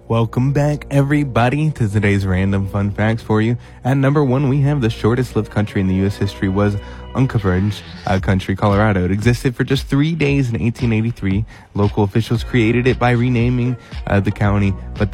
Welcome back, everybody, to today's random fun facts for you. At number one, we have the shortest lived country in the U.S. history was Uncovered country, Colorado. It existed for just 3 days in 1883. Local officials created it by renaming the county, but